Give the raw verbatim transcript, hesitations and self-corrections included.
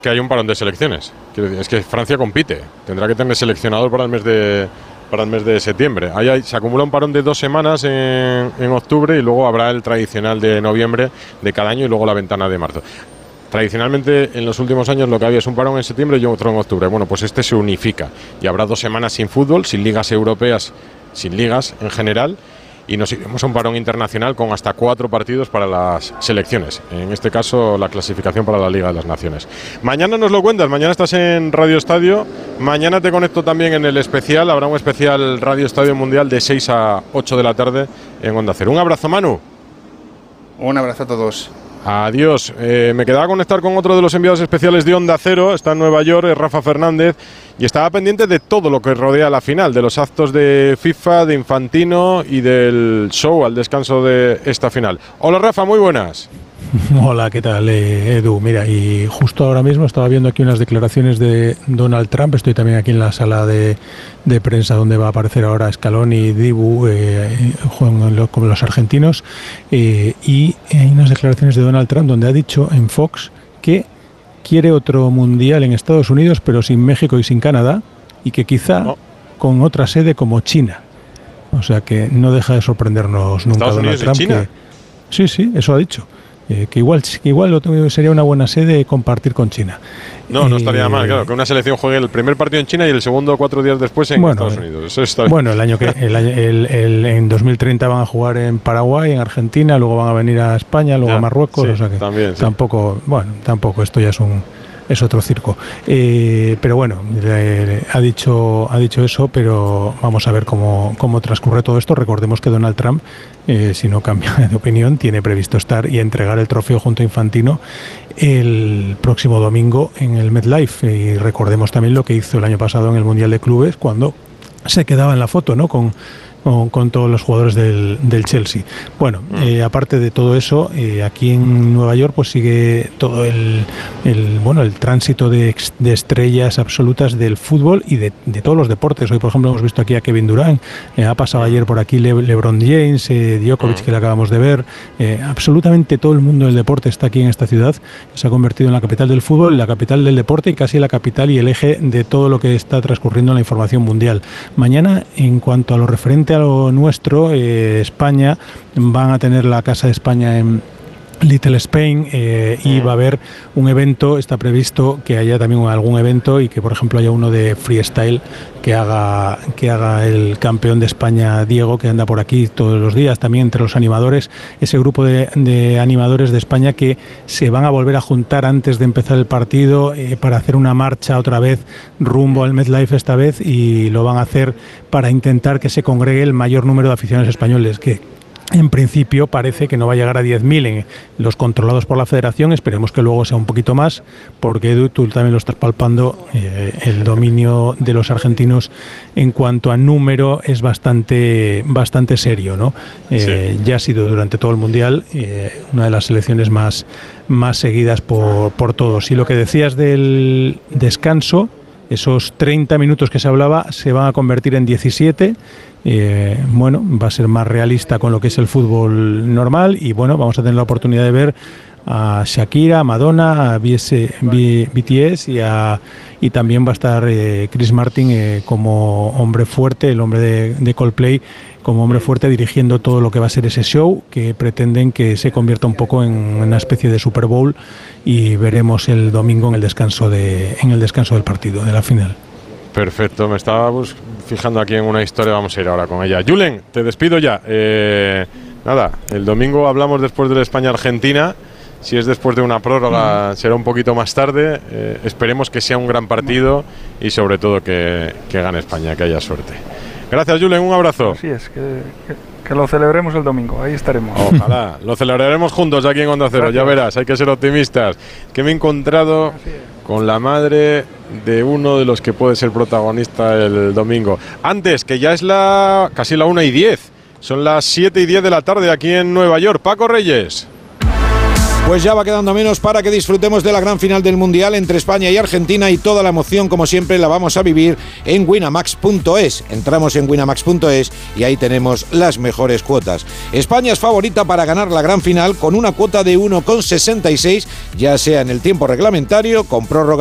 que hay un parón de selecciones. Es que Francia compite, tendrá que tener seleccionador para el mes de para el mes de septiembre. Ahí hay, se acumula un parón de dos semanas en, en octubre y luego habrá el tradicional de noviembre de cada año y luego la ventana de marzo. Tradicionalmente en los últimos años lo que había es un parón en septiembre y otro en octubre. Bueno, pues este se unifica y habrá dos semanas sin fútbol, sin ligas europeas, sin ligas en general. Y nos iremos a un parón internacional con hasta cuatro partidos para las selecciones. En este caso, la clasificación para la Liga de las Naciones. Mañana nos lo cuentas, mañana estás en Radio Estadio. Mañana te conecto también en el especial. Habrá un especial Radio Estadio Mundial de seis a ocho de la tarde en Onda Cero. Un abrazo, Manu. Un abrazo a todos. Adiós. Eh, me quedaba a conectar con otro de los enviados especiales de Onda Cero. Está en Nueva York, es Rafa Fernández. Y estaba pendiente de todo lo que rodea la final, de los actos de FIFA, de Infantino y del show al descanso de esta final. Hola Rafa, muy buenas. Hola, ¿qué tal, eh, Edu? Mira, y justo ahora mismo estaba viendo aquí unas declaraciones de Donald Trump. Estoy también aquí en la sala de, de prensa donde va a aparecer ahora Scaloni y Dibu, eh, juegan como los argentinos. Eh, y hay unas declaraciones de Donald Trump donde ha dicho en Fox que quiere otro mundial en Estados Unidos, pero sin México y sin Canadá, y que quizá no. con otra sede como China. O sea que no deja de sorprendernos nunca Estados Donald Unidos Trump. y China. Que, sí, sí, eso ha dicho. Eh, que igual que igual sería una buena sede compartir con China. No, no eh, estaría mal, claro, que una selección juegue el primer partido en China y el segundo cuatro días después en bueno, Estados Unidos. Eso está bien. Bueno, el año que el, el, el, en dos mil treinta van a jugar en Paraguay, en Argentina, luego van a venir a España, luego ya, a Marruecos, sí, o sea que también, sí. tampoco, bueno, tampoco esto ya es un es otro circo. Eh, pero bueno, eh, ha dicho ha dicho eso, pero vamos a ver cómo, cómo transcurre todo esto. Recordemos que Donald Trump, eh, si no cambia de opinión, tiene previsto estar y entregar el trofeo junto a Infantino el próximo domingo en el MetLife. Y recordemos también lo que hizo el año pasado en el Mundial de Clubes, cuando se quedaba en la foto, ¿no? Con Con, con todos los jugadores del, del Chelsea. Bueno, eh, aparte de todo eso, eh, aquí en Nueva York pues sigue todo el, el bueno el tránsito de, de estrellas absolutas del fútbol y de, de todos los deportes. Hoy, por ejemplo, hemos visto aquí a Kevin Durant, eh, ha pasado ayer por aquí Le, LeBron James, eh, Djokovic, que le acabamos de ver. Eh, absolutamente todo el mundo del deporte está aquí en esta ciudad. Se ha convertido en la capital del fútbol, la capital del deporte y casi la capital y el eje de todo lo que está transcurriendo en la información mundial. Mañana, en cuanto a lo referente a lo nuestro, eh, España, van a tener la Casa de España en Little Spain, eh, y va a haber un evento, está previsto que haya también algún evento y que por ejemplo haya uno de freestyle que haga que haga el campeón de España Diego, que anda por aquí todos los días, también entre los animadores, ese grupo de, de animadores de España que se van a volver a juntar antes de empezar el partido eh, para hacer una marcha otra vez rumbo al MetLife esta vez, y lo van a hacer para intentar que se congregue el mayor número de aficionados españoles, que en principio parece que no va a llegar a diez mil en los controlados por la Federación. Esperemos que luego sea un poquito más, porque Edu, tú también lo estás palpando, eh, el dominio de los argentinos en cuanto a número es bastante bastante serio, ¿no? Eh, sí. Ya ha sido durante todo el Mundial eh, una de las selecciones más, más seguidas por, por todos. Y lo que decías del descanso, esos treinta minutos que se hablaba se van a convertir en diecisiete. Eh, bueno, va a ser más realista con lo que es el fútbol normal, y bueno, vamos a tener la oportunidad de ver a Shakira, a Madonna, a B T S y, a, y también va a estar eh, Chris Martin eh, como hombre fuerte, el hombre de, de Coldplay, como hombre fuerte dirigiendo todo lo que va a ser ese show, que pretenden que se convierta un poco en una especie de Super Bowl, y veremos el domingo en el descanso de en el descanso del partido, de la final. Perfecto, me estaba bus- fijando aquí en una historia, vamos a ir ahora con ella. Julen, te despido ya. Eh, nada, el domingo hablamos después de la España-Argentina. Si es después de una prórroga, será un poquito más tarde. Eh, esperemos que sea un gran partido y sobre todo que, que gane España, que haya suerte. Gracias, Julen, un abrazo. Así es, que, que, que lo celebremos el domingo, ahí estaremos. Ojalá, lo celebraremos juntos aquí en Onda Cero. Gracias. Ya verás, hay que ser optimistas. Que me he encontrado con la madre de uno de los que puede ser protagonista el domingo. Antes, que ya es la casi la una y diez, son las siete y diez de la tarde aquí en Nueva York. Paco Reyes. Pues ya va quedando menos para que disfrutemos de la gran final del Mundial entre España y Argentina, y toda la emoción, como siempre, la vamos a vivir en winamax punto es. Entramos en winamax punto es y ahí tenemos las mejores cuotas. España es favorita para ganar la gran final con una cuota de uno coma sesenta y seis, ya sea en el tiempo reglamentario, con prórroga